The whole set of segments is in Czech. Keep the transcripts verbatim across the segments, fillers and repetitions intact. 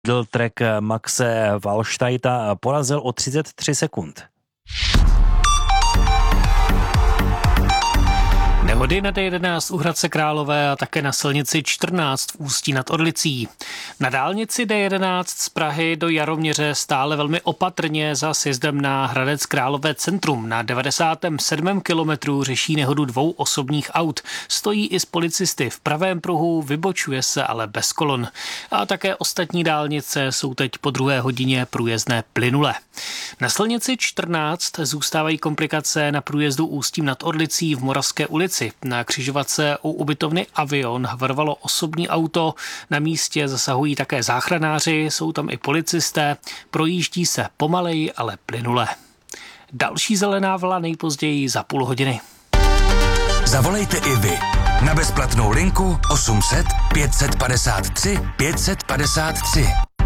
Trek Maxe Walsteita porazil o třicet tři sekund. Nehody na D jedenáct u Hradce Králové a také na silnici čtrnáct v Ústí nad Orlicí. Na dálnici D jedenáct z Prahy do Jaroměře stále velmi opatrně za sjezdem na Hradec Králové centrum. Na devadesátém sedmém kilometru řeší nehodu dvou osobních aut. Stojí i s policisty v pravém pruhu, vybočuje se ale bez kolon. A také ostatní dálnice jsou teď po druhé hodině průjezdné plynule. Na silnici čtrnáct zůstávají komplikace na průjezdu Ústím nad Orlicí v Moravské ulici. Na křižovatce u ubytovny Avion havarovalo osobní auto, na místě zasahují také záchranáři, jsou tam i policisté, projíždí se pomaleji, ale plynule. Další zelená vlna nejpozději za půl hodiny. Zavolejte i vy na bezplatnou linku osm set pět set padesát tři pět set padesát tři.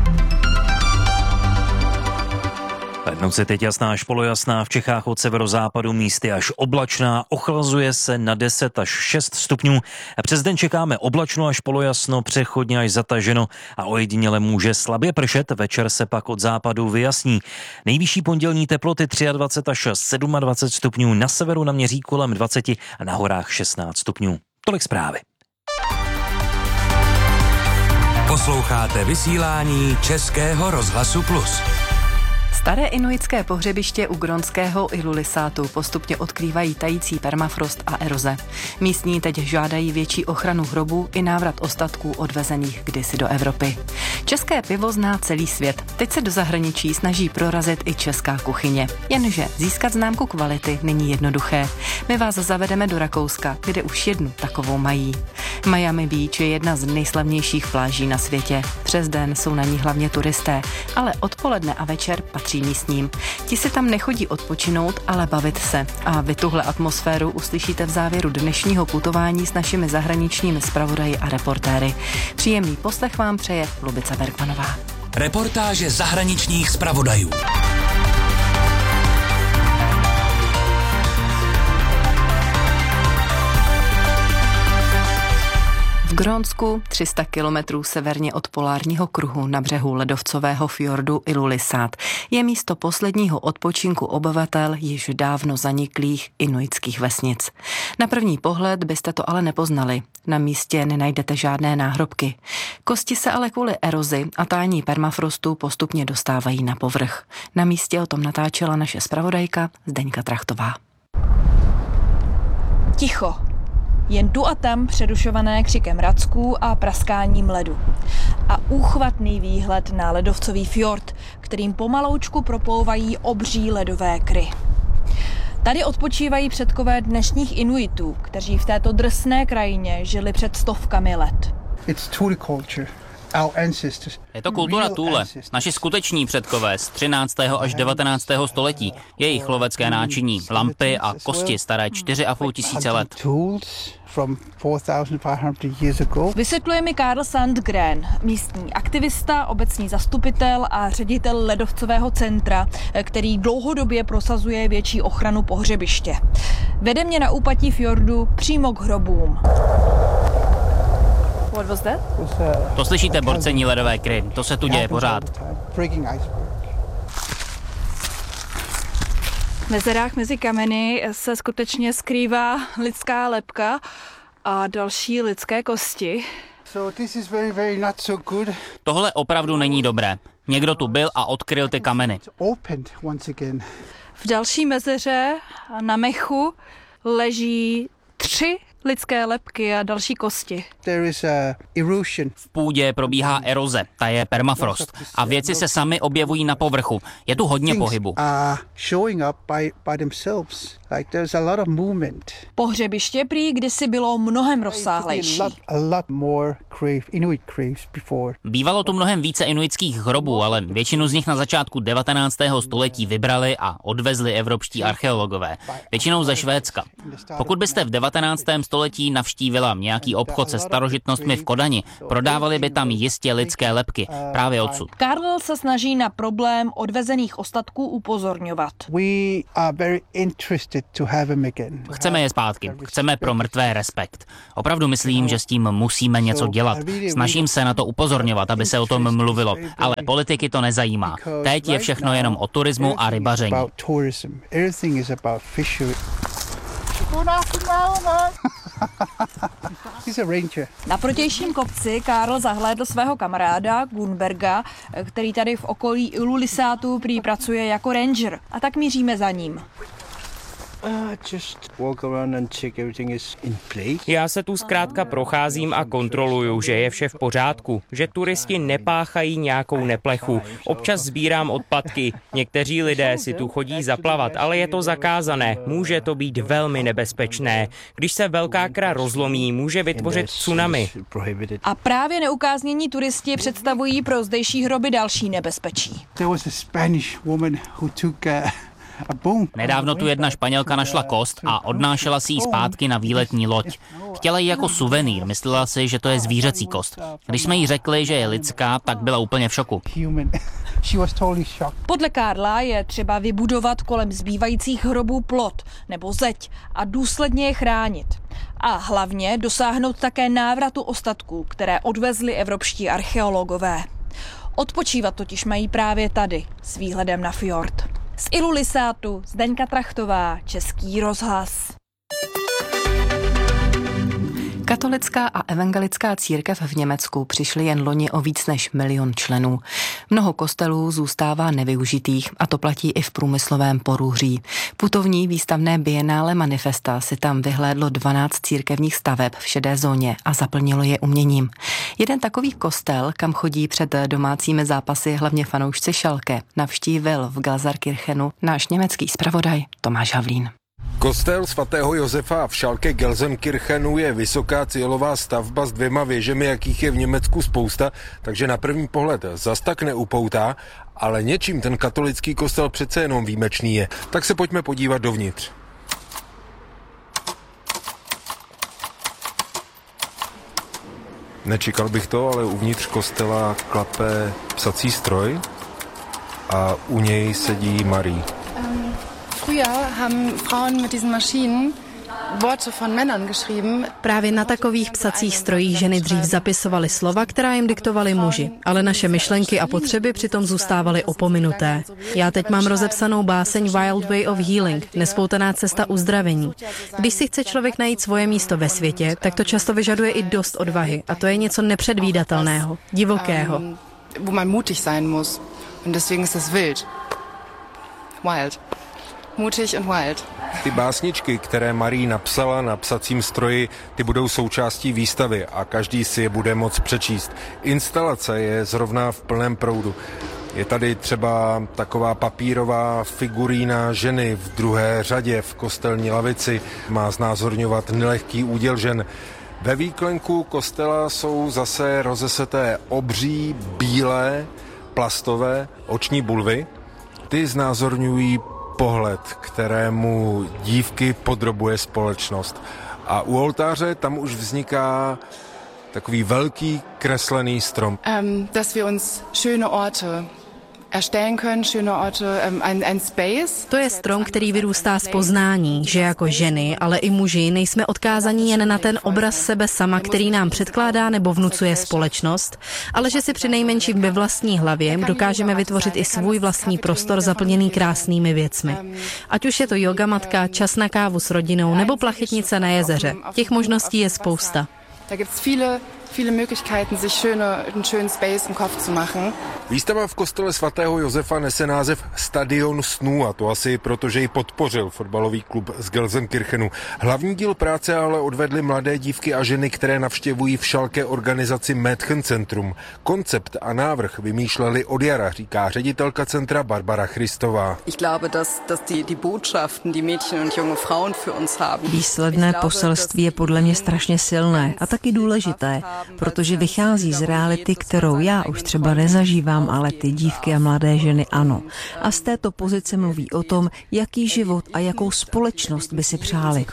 Noc teď jasná až polojasná, v Čechách od severozápadu místy až oblačná, ochlazuje se na deset až šest stupňů. Přes den čekáme oblačno až polojasno, přechodně až zataženo a ojediněle může slabě pršet, večer se pak od západu vyjasní. Nejvyšší pondělní teploty dvacet tři až dvacet sedm stupňů, na severu naměří kolem dvacet a na horách šestnáct stupňů. Tolik zprávy. Posloucháte vysílání Českého rozhlasu Plus. Staré inuitské pohřebiště u grónského Ilulissatu postupně odkrývají tající permafrost a eroze. Místní teď žádají větší ochranu hrobů i návrat ostatků odvezených kdysi do Evropy. České pivo zná celý svět. Teď se do zahraničí snaží prorazit i česká kuchyně. Jenže získat známku kvality není jednoduché. My vás zavedeme do Rakouska, kde už jednu takovou mají. Miami Beach je jedna z nejslavnějších pláží na světě. Přes den jsou na ní hlavně turisté, ale odpoledne a večer patří místním. Ti si tam nechodí odpočinout, ale bavit se. A vy tuhle atmosféru uslyšíte v závěru dnešního putování s našimi zahraničními zpravodaji a reportéry. Příjemný poslech vám přeje Lubica Bergmanová. Reportáže zahraničních zpravodajů. V Grónsku, tři sta kilometrů severně od polárního kruhu na břehu ledovcového fjordu Ilulissat, je místo posledního odpočinku obyvatel již dávno zaniklých inuitských vesnic. Na první pohled byste to ale nepoznali. Na místě nenajdete žádné náhrobky. Kosti se ale kvůli erozi a tání permafrostu postupně dostávají na povrch. Na místě o tom natáčela naše zpravodajka Zdeňka Trachtová. Ticho. Jen tu a tam přerušované křikem racků a praskáním ledu. A úchvatný výhled na ledovcový fjord, kterým pomaloučku proplouvají obří ledové kry. Tady odpočívají předkové dnešních Inuitů, kteří v této drsné krajině žili před stovkami let. It's Thule culture. Je to kultura Thule. Naši skuteční předkové z třináctého až devatenáctého století. Jejich lovecké náčiní, lampy a kosti staré čtyři a půl tisíce let. Vysvětluje mi Karl Sandgren, místní aktivista, obecní zastupitel a ředitel ledovcového centra, který dlouhodobě prosazuje větší ochranu pohřebiště. Vede mě na úpatí fjordu přímo k hrobům. What was that? To slyšíte borcení ledové kry, to se tu děje pořád. V mezerách mezi kameny se skutečně skrývá lidská lebka a další lidské kosti. Tohle opravdu není dobré. Někdo tu byl a odkryl ty kameny. V další mezeře na mechu leží tři lidské lebky a další kosti. V půdě probíhá eroze, ta je permafrost a věci se sami objevují na povrchu. Je tu hodně pohybu. Pohřebiště prý kdysi bylo mnohem rozsáhlejší. Bývalo tu mnohem více inuitských hrobů, ale většinu z nich na začátku devatenáctého století vybrali a odvezli evropští archeologové, většinou ze Švédska. Pokud byste v devatenáctém století století navštívila nějaký obchod se starožitnostmi v Kodani, prodávali by tam jistě lidské lebky, právě odsud. Karl se snaží na problém odvezených ostatků upozorňovat. Chceme je zpátky, chceme pro mrtvé respekt. Opravdu myslím, že s tím musíme něco dělat. Snažím se na to upozorňovat, aby se o tom mluvilo, ale politiky to nezajímá. Teď je všechno jenom o turismu a rybaření. Na protějším kopci Karl zahlédl svého kamaráda Gunberga, který tady v okolí Ilulissatu prý pracuje jako ranger, a tak míříme za ním. Já se tu zkrátka procházím a kontroluju, že je vše v pořádku, že turisti nepáchají nějakou neplechu. Občas sbírám odpadky, někteří lidé si tu chodí zaplavat, ale je to zakázané, může to být velmi nebezpečné. Když se velká kra rozlomí, může vytvořit tsunami. A právě neukáznění turisti představují pro zdejší hroby další nebezpečí. Nedávno tu jedna Španělka našla kost a odnášela si ji zpátky na výletní loď. Chtěla ji jako suvenýr, myslela si, že to je zvířecí kost. Když jsme jí řekli, že je lidská, tak byla úplně v šoku. Podle Karla je třeba vybudovat kolem zbývajících hrobů plot nebo zeď a důsledně je chránit. A hlavně dosáhnout také návratu ostatků, které odvezli evropští archeologové. Odpočívat totiž mají právě tady, s výhledem na fjord. Z Ilulissatu, Zdeňka Trachtová, Český rozhlas. Katolická a evangelická církev v Německu přišly jen loni o víc než milion členů. Mnoho kostelů zůstává nevyužitých a to platí i v průmyslovém Porúří. Putovní výstavné bienále Manifesta si tam vyhlédlo dvanáct církevních staveb v šedé zóně a zaplnilo je uměním. Jeden takový kostel, kam chodí před domácími zápasy hlavně fanoušci Schalke, navštívil v Gelsenkirchenu náš německý zpravodaj Tomáš Havlín. Kostel svatého Josefa v Schalke Gelsenkirchenu je vysoká cílová stavba s dvěma věžemi, jakých je v Německu spousta, takže na první pohled zas tak neupoutá, ale něčím ten katolický kostel přece jenom výjimečný je. Tak se pojďme podívat dovnitř. Nečekal bych to, ale uvnitř kostela klape psací stroj a u něj sedí Marie. Früher haben Frauen mit diesen Maschinen Worte von Männern geschrieben. Právě na takových psacích strojích ženy dřív zapisovaly slova, která jim diktovali muži, ale naše myšlenky a potřeby přitom zůstávaly opominuté. Já teď mám rozepsanou báseň Wild Way of Healing, nespoutaná cesta uzdravení. Když si chce člověk najít svoje místo ve světě, tak to často vyžaduje i dost odvahy a to je něco nepředvídatelného, divokého. Wo man mutig sein muss. Und deswegen ist es wild. Wild. Mutig und wild. Ty básničky, které Marie napsala na psacím stroji, ty budou součástí výstavy a každý si je bude moct přečíst. Instalace je zrovna v plném proudu. Je tady třeba taková papírová figurína ženy v druhé řadě v kostelní lavici. Má znázorňovat nelehký úděl žen. Ve výklenku kostela jsou zase rozeseté obří, bílé, plastové oční bulvy. Ty znázorňují pohled, kterému dívky podrobuje společnost. A u oltáře tam už vzniká takový velký kreslený strom. Um, dass wir uns schöne Orte erstellen können, schöne Orte, um, ein, ein space. To je strom, který vyrůstá z poznání, že jako ženy, ale i muži nejsme odkázaní jen na ten obraz sebe sama, který nám předkládá nebo vnucuje společnost, ale že si přinejmenším ve vlastní hlavě dokážeme vytvořit i svůj vlastní prostor zaplněný krásnými věcmi. Ať už je to yoga matka, čas na kávu s rodinou nebo plachetnice na jezeře. Těch možností je spousta. Da gibt's viele viele Möglichkeiten, sich schöne, einen schönen Space im Kopf zu machen. Výstava v kostele svatého Josefa nese název Stadion snů a to asi proto, že ji podpořil fotbalový klub z Gelsenkirchenu. Hlavní díl práce ale odvedly mladé dívky a ženy, které navštěvují v Schalke organizaci Mädchenzentrum. Koncept a návrh vymýšleli od jara, říká ředitelka centra Barbara Christová. Výsledné poselství je podle mě strašně silné a taky důležité. protože vychází z reality, kterou já už třeba nezažívám, ale ty dívky a mladé ženy ano. A z této pozice mluví o tom, jaký život a jakou společnost by si přáli.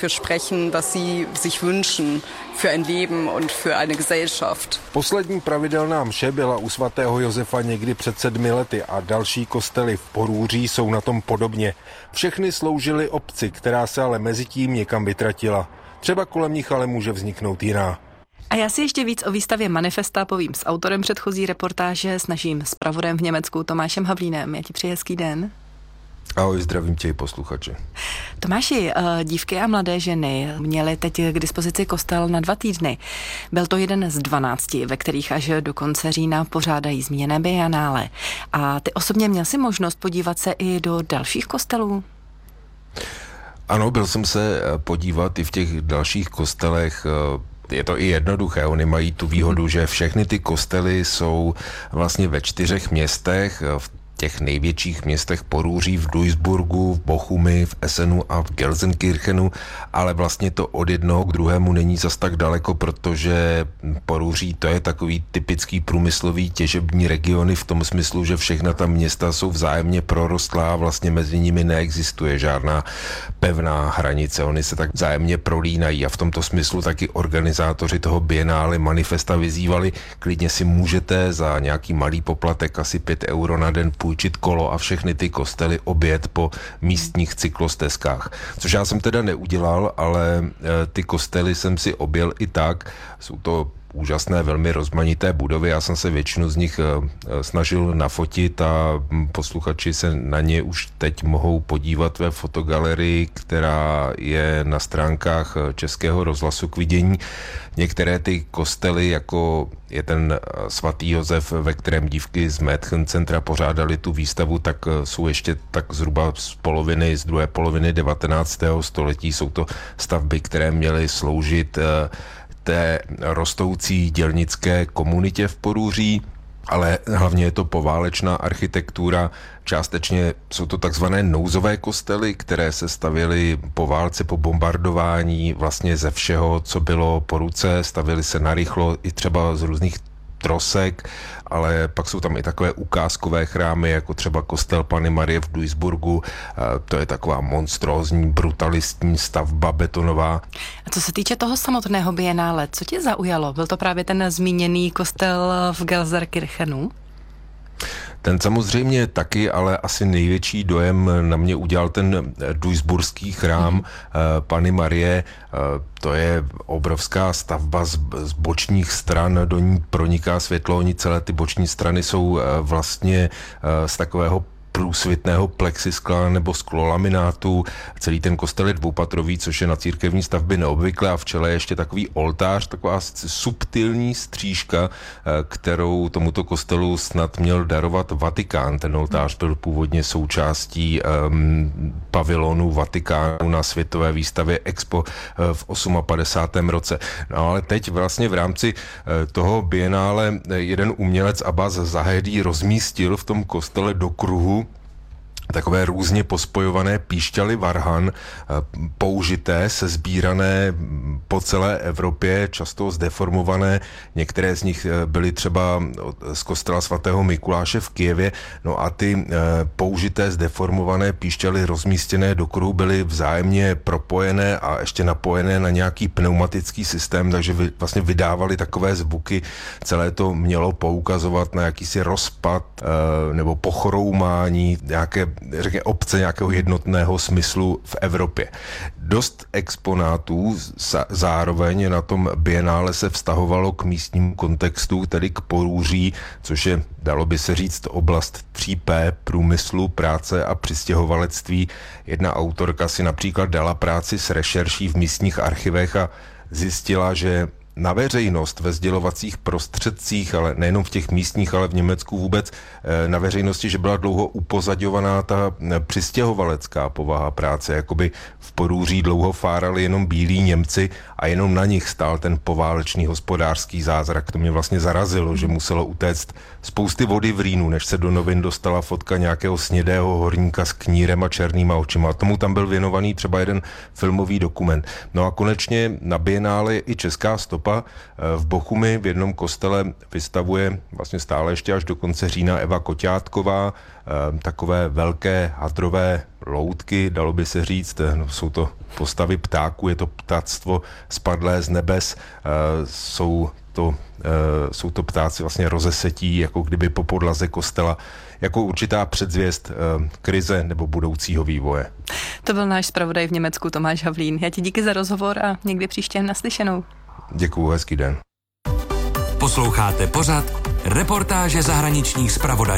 Poslední pravidelná mše byla u svatého Josefa někdy před sedmi lety a další kostely v Porúří jsou na tom podobně. Všechny sloužily obci, která se ale mezitím někam vytratila. Třeba kolem nich ale může vzniknout jiná. A já si ještě víc o výstavě Manifesta povím s autorem předchozí reportáže, s naším zpravodajem v Německu Tomášem Havlínem. Já ti přeji hezký den. Ahoj, zdravím tě i posluchače. Tomáši, dívky a mladé ženy měly teď k dispozici kostel na dva týdny. Byl to jeden z dvanácti, ve kterých až do konce října pořádají zmíněné bianále. A ty osobně měl si možnost podívat se i do dalších kostelů? Ano, byl jsem se podívat i v těch dalších kostelech. Je to i jednoduché, oni mají tu výhodu, že všechny ty kostely jsou vlastně ve čtyřech městech, v těch největších městech Porúří, v Duisburgu, v Bochumi, v Essenu a v Gelsenkirchenu, ale vlastně to od jednoho k druhému není zas tak daleko, protože Porúří to je takový typický průmyslový těžební regiony v tom smyslu, že všechna ta města jsou vzájemně prorostlá a vlastně mezi nimi neexistuje žádná pevná hranice. Oni se tak vzájemně prolínají a v tomto smyslu taky organizátoři toho bienále Manifesta vyzývali, klidně si můžete za nějaký malý poplatek, asi pět euro na den, půjčit kolo a všechny ty kostely objet po místních cyklostezkách. Což já jsem teda neudělal, ale ty kostely jsem si objel i tak. Jsou to úžasné, velmi rozmanité budovy. Já jsem se většinu z nich snažil nafotit a posluchači se na ně už teď mohou podívat ve fotogalerii, která je na stránkách Českého rozhlasu k vidění. Některé ty kostely, jako je ten svatý Josef, ve kterém dívky z Mädchen centra pořádali tu výstavu, tak jsou ještě tak zhruba z poloviny, z druhé poloviny devatenáctého století. Jsou to stavby, které měly sloužit té rostoucí dělnické komunitě v Porúří, ale hlavně je to poválečná architektura. Částečně jsou to takzvané nouzové kostely, které se stavěly po válce, po bombardování vlastně ze všeho, co bylo po ruce. Stavěly se narychlo i třeba z různých trosek, ale pak jsou tam i takové ukázkové chrámy, jako třeba kostel Panny Marie v Duisburgu. To je taková monstrózní, brutalistní stavba betonová. A co se týče toho samotného bienále, co tě zaujalo? Byl to právě ten zmíněný kostel v Gelsenkirchenu? Ten samozřejmě taky, ale asi největší dojem na mě udělal ten duisburský chrám mm. Panny Marie. To je obrovská stavba z, z bočních stran, do ní proniká světlo, oni celé ty boční strany jsou vlastně z takového průsvitného plexiskla nebo sklolaminátu. Celý ten kostel je dvoupatrový, což je na církevní stavbě neobvyklé a v čele je ještě takový oltář, taková subtilní střížka, kterou tomuto kostelu snad měl darovat Vatikán. Ten oltář byl původně součástí um, pavilonu Vatikánu na světové výstavě Expo v padesátém osmém roce. No ale teď vlastně v rámci toho bienále jeden umělec Abbas Zahedí rozmístil v tom kostele do kruhu takové různě pospojované píšťaly varhan, použité, sesbírané po celé Evropě, často zdeformované. Některé z nich byly třeba z kostela svatého Mikuláše v Kyjevě. No a ty použité, zdeformované píšťaly rozmístěné do kruhu byly vzájemně propojené a ještě napojené na nějaký pneumatický systém, takže vlastně vydávaly takové zvuky. Celé to mělo poukazovat na jakýsi rozpad nebo pochroumání nějaké řekně obce nějakého jednotného smyslu v Evropě. Dost exponátů zároveň na tom bienále se vztahovalo k místnímu kontextu, tedy k Porúří, což je, dalo by se říct, oblast tří P, průmyslu, práce a přistěhovalectví. Jedna autorka si například dala práci s rešerší v místních archivech a zjistila, že na veřejnost ve sdělovacích prostředcích, ale nejenom v těch místních, ale v Německu vůbec, na veřejnosti, že byla dlouho upozaďovaná ta přistěhovalecká povaha práce, jakoby v Porúří dlouho fárali jenom bílí Němci a jenom na nich stál ten poválečný hospodářský zázrak. To mě vlastně zarazilo, že muselo utéct spousty vody v Rýnu, než se do novin dostala fotka nějakého snědého horníka s knírem a černýma očima. Tomu tam byl věnovaný třeba jeden filmový dokument. No a konečně na bienále i česká stopa, stopa. V Bochumi v jednom kostele vystavuje vlastně stále ještě až do konce října Eva Koťátková takové velké hadrové loutky, dalo by se říct. Jsou to postavy ptáků, je to ptactvo spadlé z nebes. Jsou to, jsou to ptáci vlastně rozesetí, jako kdyby po podlaze kostela, jako určitá předzvěst krize nebo budoucího vývoje. To byl náš zpravodaj v Německu Tomáš Havlín. Já ti díky za rozhovor a někdy příště naslyšenou. Děkuju, hezký den. Posloucháte pořad Reportáže zahraničních zpravodajů.